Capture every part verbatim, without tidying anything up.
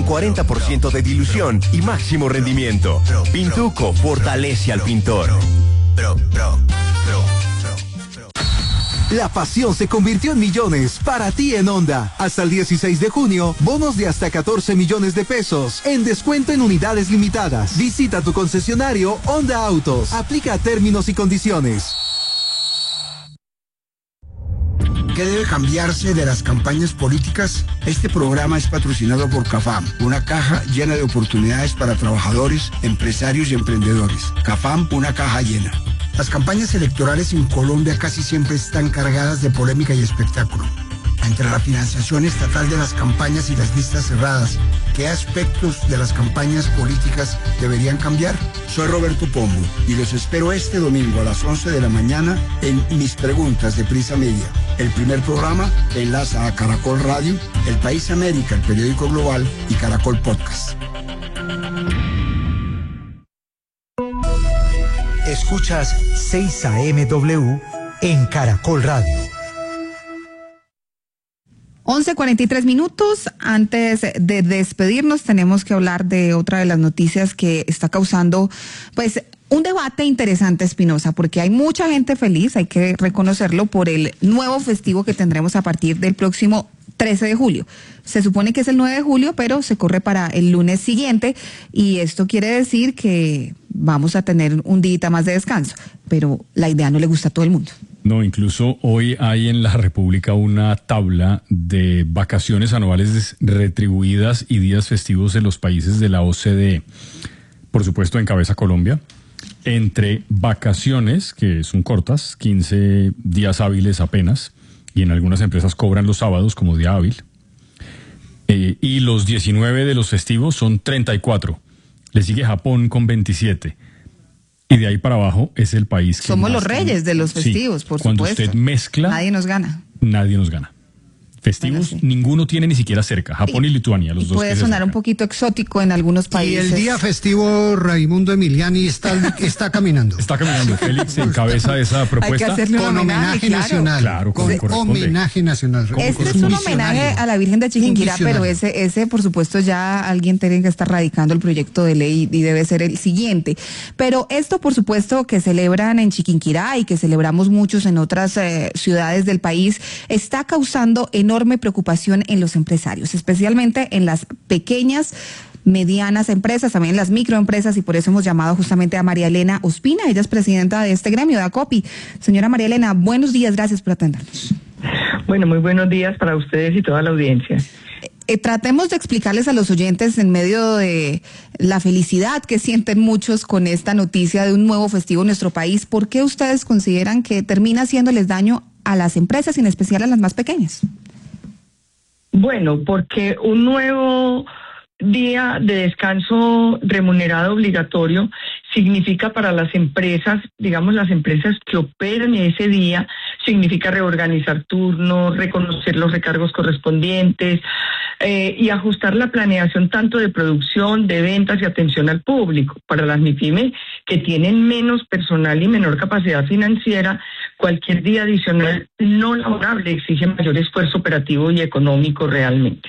con cuarenta por ciento de dilución y máximo rendimiento. Pintuco fortalece al pintor. La pasión se convirtió en millones para ti en Honda. Hasta el dieciséis de junio, bonos de hasta catorce millones de pesos en descuento en unidades limitadas. Visita tu concesionario Honda Autos. Aplica términos y condiciones. ¿Qué debe cambiarse de las campañas políticas? Este programa es patrocinado por CAFAM, una caja llena de oportunidades para trabajadores, empresarios y emprendedores. CAFAM, una caja llena. Las campañas electorales en Colombia casi siempre están cargadas de polémica y espectáculo. Entre la financiación estatal de las campañas y las listas cerradas, ¿qué aspectos de las campañas políticas deberían cambiar? Soy Roberto Pombo y los espero este domingo a las once de la mañana en Mis Preguntas de Prisa Media. El primer programa enlaza a Caracol Radio, El País América, el periódico global, y Caracol Podcast. Escuchas seis A M W en Caracol Radio. once cuarenta y tres minutos. Antes de despedirnos, tenemos que hablar de otra de las noticias que está causando, pues, un debate interesante, Espinosa, porque hay mucha gente feliz, hay que reconocerlo, por el nuevo festivo que tendremos a partir del próximo trece de julio. Se supone que es el nueve de julio, pero se corre para el lunes siguiente, y esto quiere decir que vamos a tener un día más de descanso, pero la idea no le gusta a todo el mundo. No, incluso hoy hay en la República una tabla de vacaciones anuales retribuidas y días festivos en los países de la O C D E. Por supuesto, encabeza Colombia. Entre vacaciones, que son cortas, quince días hábiles apenas, y en algunas empresas cobran los sábados como día hábil, eh, y los diecinueve de los festivos son treinta y cuatro. Le sigue Japón con veintisiete. Y de ahí para abajo es el país que somos más los reyes tiene. de los festivos, Sí, por cuando supuesto. Cuando usted mezcla, nadie nos gana. Nadie nos gana. Festivos, bueno, sí. Ninguno tiene ni siquiera cerca. Japón y, y Lituania, los y dos. Puede sonar un poquito exótico en algunos países. Y el día festivo Raimundo Emiliani está, está caminando. Está caminando. Félix encabeza esa propuesta. Hay que hacerle un con homenaje, homenaje claro. nacional. Claro, con homenaje nacional. Este es un homenaje a la Virgen de Chiquinquirá, pero ese, ese, por supuesto, ya alguien tiene que estar radicando el proyecto de ley y debe ser el siguiente. Pero esto, por supuesto, que celebran en Chiquinquirá y que celebramos muchos en otras eh, ciudades del país, está causando enorme preocupación en los empresarios, especialmente en las pequeñas, medianas empresas, también en las microempresas, y por eso hemos llamado justamente a María Elena Ospina. Ella es presidenta de este gremio, de ACOPI. Señora María Elena, buenos días, gracias por atendernos. Bueno, muy buenos días para ustedes y toda la audiencia. Eh, tratemos de explicarles a los oyentes, en medio de la felicidad que sienten muchos con esta noticia de un nuevo festivo en nuestro país, ¿por qué ustedes consideran que termina haciéndoles daño a las empresas y en especial a las más pequeñas? Bueno, porque un nuevo día de descanso remunerado obligatorio significa para las empresas, digamos las empresas que operan ese día, significa reorganizar turnos, reconocer los recargos correspondientes eh, y ajustar la planeación tanto de producción, de ventas y atención al público. Para las MIPYME que tienen menos personal y menor capacidad financiera, cualquier día adicional no laborable exige mayor esfuerzo operativo y económico realmente.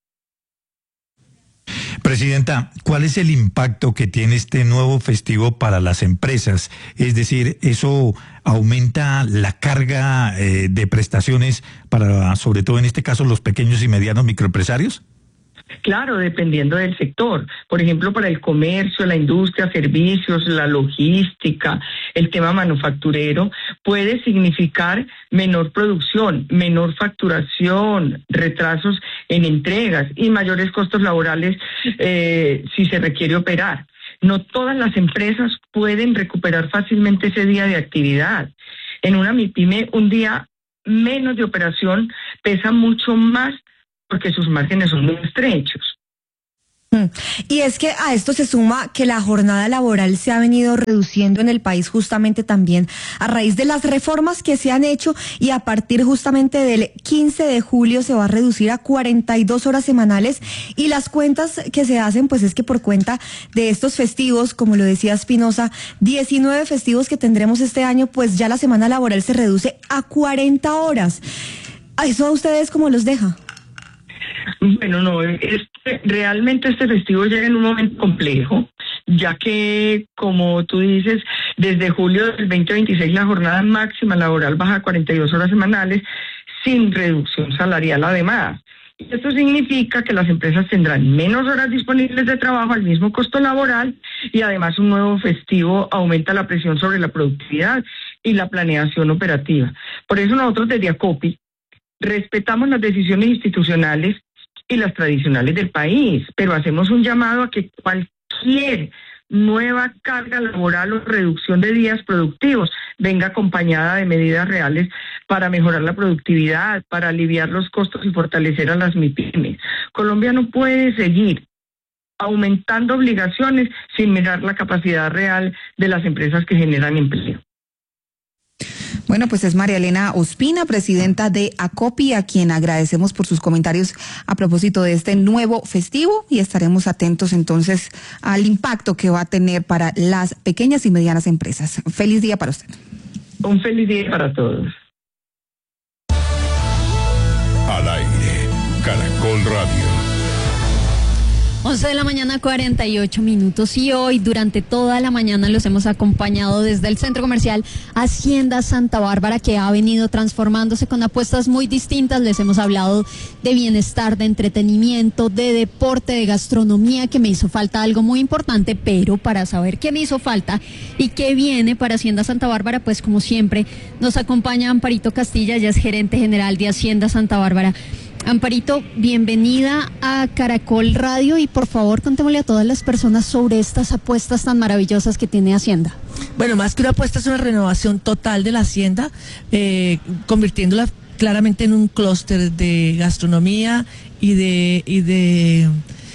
Presidenta, ¿cuál es el impacto que tiene este nuevo festivo para las empresas? Es decir, ¿eso aumenta la carga eh, de prestaciones para, sobre todo en este caso, los pequeños y medianos microempresarios? Claro, dependiendo del sector. Por ejemplo, para el comercio, la industria, servicios, la logística, el tema manufacturero, puede significar menor producción, menor facturación, retrasos en entregas y mayores costos laborales eh, si se requiere operar. No todas las empresas pueden recuperar fácilmente ese día de actividad. En una MIPYME, un día menos de operación pesa mucho más porque sus márgenes son muy estrechos. Y es que a esto se suma que la jornada laboral se ha venido reduciendo en el país justamente también a raíz de las reformas que se han hecho, y a partir justamente del quince de julio se va a reducir a cuarenta y dos horas semanales, y las cuentas que se hacen pues es que por cuenta de estos festivos, como lo decía Espinosa, diecinueve festivos que tendremos este año, pues ya la semana laboral se reduce a cuarenta horas. ¿A eso a ustedes cómo los deja? Bueno, no, este, realmente este festivo llega en un momento complejo, ya que, como tú dices, desde julio del veinte veintiséis la jornada máxima laboral baja a cuarenta y dos horas semanales sin reducción salarial además. Esto significa que las empresas tendrán menos horas disponibles de trabajo al mismo costo laboral y además un nuevo festivo aumenta la presión sobre la productividad y la planeación operativa. Por eso nosotros desde ACOPI respetamos las decisiones institucionales y las tradicionales del país, pero hacemos un llamado a que cualquier nueva carga laboral o reducción de días productivos venga acompañada de medidas reales para mejorar la productividad, para aliviar los costos y fortalecer a las MIPYMES. Colombia no puede seguir aumentando obligaciones sin mirar la capacidad real de las empresas que generan empleo. Bueno, pues es María Elena Ospina, presidenta de ACOPI, a quien agradecemos por sus comentarios a propósito de este nuevo festivo y estaremos atentos entonces al impacto que va a tener para las pequeñas y medianas empresas. Feliz día para usted. Un feliz día para todos. Al aire, Caracol Radio. once de la mañana, cuarenta y ocho minutos, y hoy durante toda la mañana los hemos acompañado desde el centro comercial Hacienda Santa Bárbara, que ha venido transformándose con apuestas muy distintas. Les hemos hablado de bienestar, de entretenimiento, de deporte, de gastronomía, que me hizo falta algo muy importante, pero para saber qué me hizo falta y qué viene para Hacienda Santa Bárbara, pues como siempre nos acompaña Amparito Castilla, ella es gerente general de Hacienda Santa Bárbara. Amparito, bienvenida a Caracol Radio y por favor contémosle a todas las personas sobre estas apuestas tan maravillosas que tiene Hacienda. Bueno, más que una apuesta es una renovación total de la Hacienda, eh, convirtiéndola claramente en un clúster de gastronomía y de y de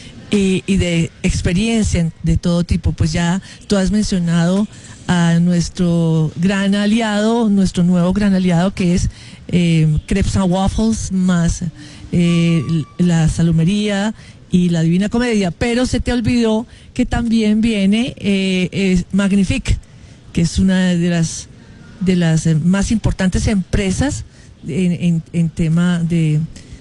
y, y de experiencia de todo tipo. Pues ya tú has mencionado a nuestro gran aliado, nuestro nuevo gran aliado, que es eh, Crepes and Waffles más eh, la Salumería y la Divina Comedia, pero se te olvidó que también viene eh, es Magnifique, que es una de las de las más importantes empresas en, en, en tema de,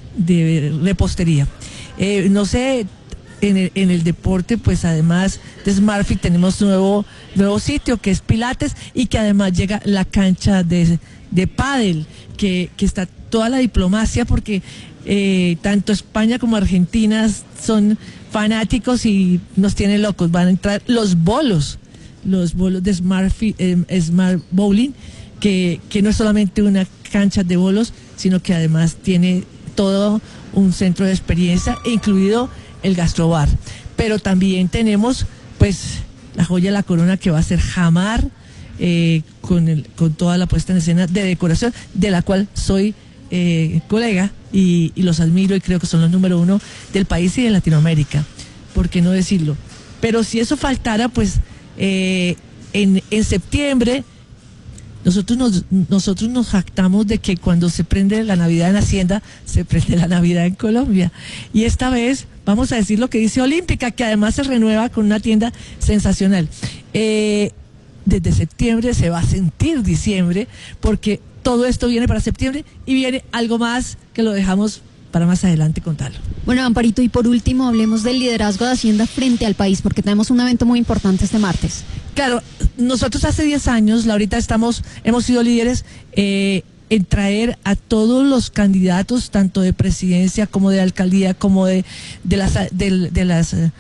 de repostería. Eh, no sé, en el, en el deporte, pues además de SmartFit tenemos un nuevo, nuevo sitio que es Pilates, y que además llega la cancha de, de pádel, que, que está toda la diplomacia, porque eh, tanto España como Argentina son fanáticos y nos tienen locos. Van a entrar los bolos, los bolos de Smart, eh, Smart Bowling, que, que no es solamente una cancha de bolos, sino que además tiene todo un centro de experiencia, incluido el gastrobar. Pero también tenemos pues la joya de la corona, que va a ser Jamar, eh, con, el, con toda la puesta en escena de decoración, de la cual soy eh, colega y, y los admiro, y creo que son los número uno del país y de Latinoamérica, ¿por qué no decirlo? Pero si eso faltara, pues eh, en, en septiembre nosotros nos, nosotros nos jactamos de que cuando se prende la Navidad en Hacienda, se prende la Navidad en Colombia. Y esta vez vamos a decir lo que dice Olímpica, que además se renueva con una tienda sensacional. Eh, desde septiembre se va a sentir diciembre, porque todo esto viene para septiembre y viene algo más que lo dejamos para más adelante contarlo. Bueno, Amparito, y por último hablemos del liderazgo de Hacienda frente al país, porque tenemos un evento muy importante este martes. Claro, nosotros hace diez años, Laurita, estamos, hemos sido líderes eh, en traer a todos los candidatos, tanto de presidencia como de alcaldía, como de, de las de, de las eh,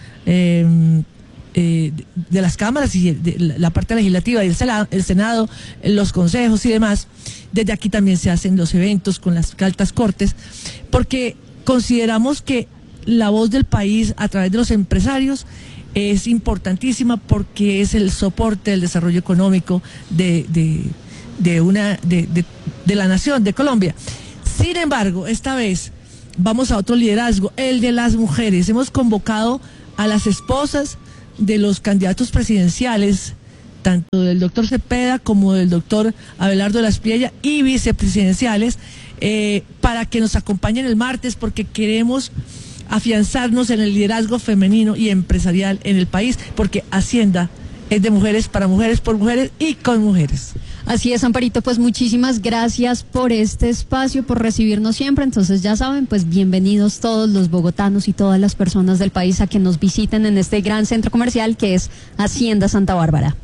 eh, de las cámaras y de la parte legislativa y el Senado, el Senado, los consejos y demás. Desde aquí también se hacen los eventos con las altas cortes, porque consideramos que la voz del país a través de los empresarios es importantísima, porque es el soporte del desarrollo económico de, de, de, una, de, de, de la nación, de Colombia. Sin embargo, esta vez vamos a otro liderazgo, el de las mujeres. Hemos convocado a las esposas de los candidatos presidenciales, tanto del doctor Cepeda como del doctor Abelardo de la Espriella, y vicepresidenciales, eh, para que nos acompañen el martes, porque queremos afianzarnos en el liderazgo femenino y empresarial en el país, porque Hacienda es de mujeres, para mujeres, por mujeres y con mujeres. Así es, Amparito, pues muchísimas gracias por este espacio, por recibirnos siempre. Entonces ya saben, pues bienvenidos todos los bogotanos y todas las personas del país a que nos visiten en este gran centro comercial que es Hacienda Santa Bárbara.